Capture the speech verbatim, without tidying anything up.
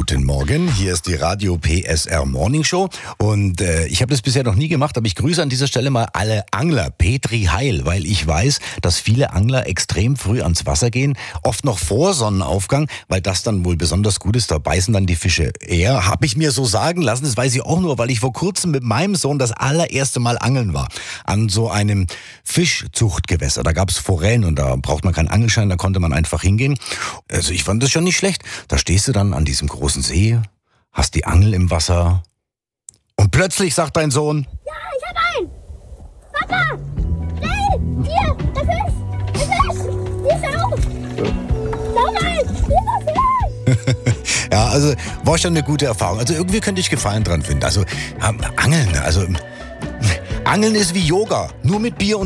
Guten Morgen, hier ist die Radio P S R Morning Show und äh, ich habe das bisher noch nie gemacht, aber ich grüße an dieser Stelle mal alle Angler, Petri Heil, weil ich weiß, dass viele Angler extrem früh ans Wasser gehen, oft noch vor Sonnenaufgang, weil das dann wohl besonders gut ist, da beißen dann die Fische eher, habe ich mir so sagen lassen, das weiß ich auch nur, weil ich vor kurzem mit meinem Sohn das allererste Mal angeln war, an so einem Fischzuchtgewässer, da gab es Forellen und da braucht man keinen Angelschein, da konnte man einfach hingehen, also ich fand das schon nicht schlecht, da stehst du dann an diesem großen See, hast die Angel im Wasser und plötzlich sagt dein Sohn: Ja, ich hab einen! Papa! Schnell! Hier! Der Fisch! Der Fisch! Hier schau! Schau mal! Hier ist der Fisch! Ja, also war schon eine gute Erfahrung. Also irgendwie könnte ich Gefallen dran finden. Also ähm, Angeln, also Angeln ist wie Yoga, nur mit Bier und